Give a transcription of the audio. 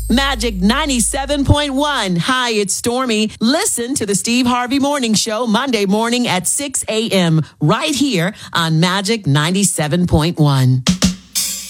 Magic 97.1. Hi, it's Stormy. Listen to the Steve Harvey Morning Show Monday morning at 6 a.m. right here on Magic 97.1.